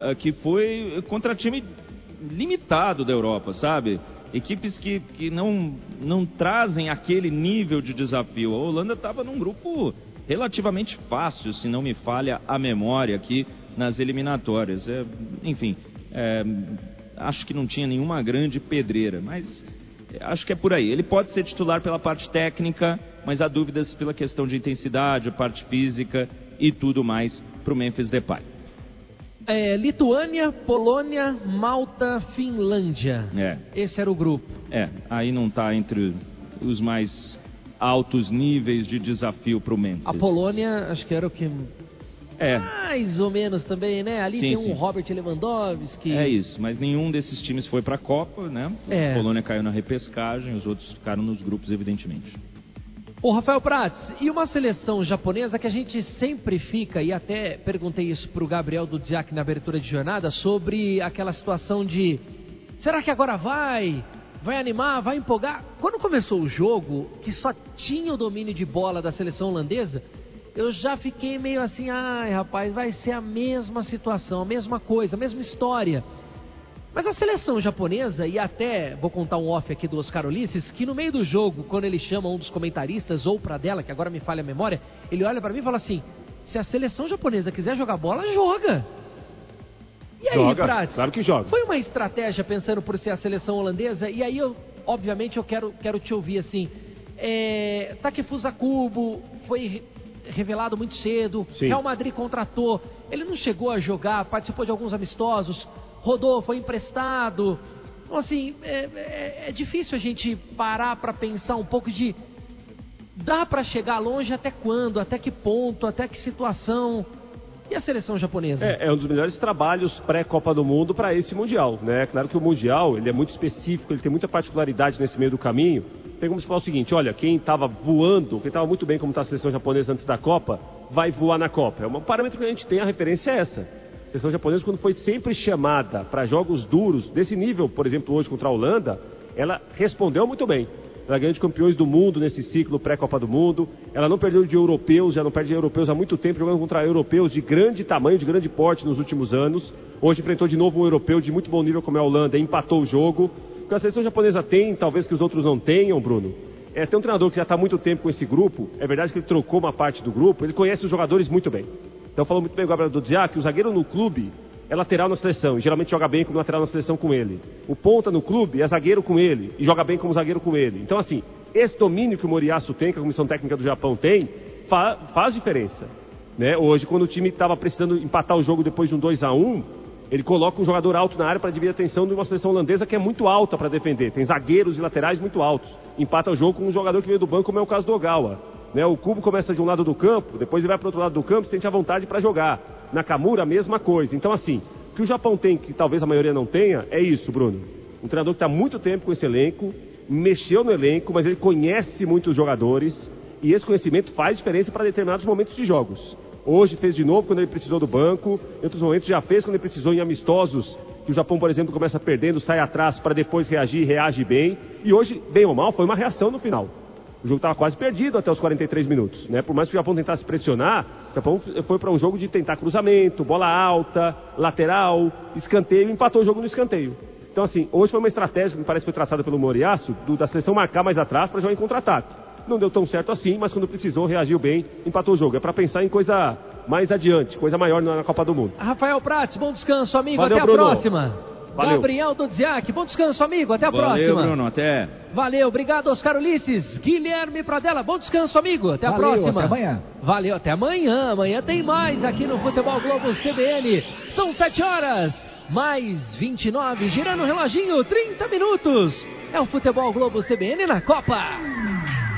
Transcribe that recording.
que foi contra time limitado da Europa, sabe? Equipes que não trazem aquele nível de desafio. A Holanda estava num grupo relativamente fácil, se não me falha a memória aqui nas eliminatórias. Enfim, acho que não tinha nenhuma grande pedreira, mas acho que é por aí. Ele pode ser titular pela parte técnica, mas há dúvidas pela questão de intensidade, parte física e tudo mais para o Memphis Depay. Lituânia, Polônia, Malta, Finlândia. Esse era o grupo. Aí não está entre os mais altos níveis de desafio para o Memphis. A Polônia, acho que era o que... mais ou menos também, né? Ali tem um Robert Lewandowski. É isso, mas nenhum desses times foi para a Copa, né? A Polônia caiu na repescagem, os outros ficaram nos grupos, evidentemente. Ô, Rafael Prats, e uma seleção japonesa que a gente sempre fica, e até perguntei isso pro Gabriel Dudziak na abertura de jornada, sobre aquela situação de, será que agora vai animar, vai empolgar? Quando começou o jogo, que só tinha o domínio de bola da seleção holandesa, eu já fiquei meio assim, ai rapaz, vai ser a mesma situação, a mesma coisa, a mesma história. Mas a seleção japonesa, e até vou contar um off aqui do Oscar Ulisses, que no meio do jogo, quando ele chama um dos comentaristas, ou pra dela, que agora me falha a memória, ele olha pra mim e fala assim, se a seleção japonesa quiser jogar bola, joga. E aí, Prats? Claro que joga. Foi uma estratégia pensando por ser a seleção holandesa, e aí obviamente eu quero te ouvir assim, Takefusa Kubo foi revelado muito cedo, Real Madrid contratou, ele não chegou a jogar, participou de alguns amistosos, rodou, foi emprestado. Então, assim, é difícil a gente parar para pensar um pouco de... Dá para chegar longe até quando? Até que ponto? Até que situação? E a seleção japonesa? É um dos melhores trabalhos pré-Copa do Mundo para esse Mundial, né? Claro que o Mundial, ele é muito específico, ele tem muita particularidade nesse meio do caminho. Tem como se falar o seguinte, olha, quem estava voando, quem estava muito bem como está a seleção japonesa antes da Copa, vai voar na Copa. É um parâmetro que a gente tem, a referência é essa. A seleção japonesa, quando foi sempre chamada para jogos duros, desse nível, por exemplo, hoje contra a Holanda, ela respondeu muito bem. Ela ganhou de campeões do mundo nesse ciclo pré-Copa do Mundo. Ela não perdeu de europeus, já não perde de europeus há muito tempo, jogando contra europeus de grande tamanho, de grande porte nos últimos anos. Hoje enfrentou de novo um europeu de muito bom nível como é a Holanda e empatou o jogo. O que a seleção japonesa tem, talvez que os outros não tenham, Bruno, tem um treinador que já está há muito tempo com esse grupo. É verdade que ele trocou uma parte do grupo, ele conhece os jogadores muito bem. Então falou muito bem o Gabriel Dudziak, que o zagueiro no clube é lateral na seleção, e geralmente joga bem como lateral na seleção com ele. O ponta no clube é zagueiro com ele, e joga bem como zagueiro com ele. Então assim, esse domínio que o Moriyasu tem, que a Comissão Técnica do Japão tem, faz diferença, né? Hoje, quando o time estava precisando empatar o jogo depois de um 2-1, ele coloca um jogador alto na área para dividir a atenção de uma seleção holandesa que é muito alta para defender. Tem zagueiros e laterais muito altos. Empata o jogo com um jogador que veio do banco, como é o caso do Ogawa, né? O Kubo começa de um lado do campo, depois ele vai para o outro lado do campo e sente a vontade para jogar. Nakamura, a mesma coisa. Então, assim, o que o Japão tem, que talvez a maioria não tenha, é isso, Bruno. Um treinador que está há muito tempo com esse elenco, mexeu no elenco, mas ele conhece muito os jogadores, e esse conhecimento faz diferença para determinados momentos de jogos. Hoje fez de novo quando ele precisou do banco, em outros momentos já fez quando ele precisou em amistosos, que o Japão, por exemplo, começa perdendo, sai atrás para depois reagir e reage bem. E hoje, bem ou mal, foi uma reação no final. O jogo estava quase perdido até os 43 minutos, né? Por mais que o Japão tentasse pressionar, o Japão foi para um jogo de tentar cruzamento, bola alta, lateral, escanteio, empatou o jogo no escanteio. Então, assim, hoje foi uma estratégia que me parece que foi tratada pelo Moriyasu, da seleção marcar mais atrás para jogar em contra-ataque. Não deu tão certo assim, mas quando precisou, reagiu bem, empatou o jogo. É para pensar em coisa mais adiante, coisa maior na Copa do Mundo. Rafael Prats, bom descanso, amigo. Valeu, até Bruno. A próxima. Valeu. Gabriel Dudziak, bom descanso, amigo. Até a próxima. Valeu, Bruno. Até. Valeu, obrigado, Oscar Ulisses. Guilherme Pradella, bom descanso, amigo. Até a próxima. Até amanhã. Valeu, até amanhã. Amanhã tem mais aqui no Futebol Globo CBN. São 7 horas, mais 29, girando o reloginho, 30 minutos. É o Futebol Globo CBN na Copa.